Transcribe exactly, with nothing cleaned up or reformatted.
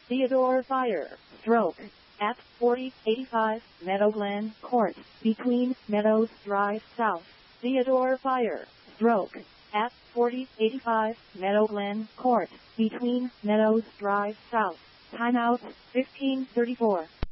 Theodore Fire, stroke, at forty eighty-five Meadowglen Court, between Meadows Drive South. Theodore Fire, stroke, at forty eighty-five Meadowglen Court, between Meadows Drive South. Timeout, fifteen thirty-four.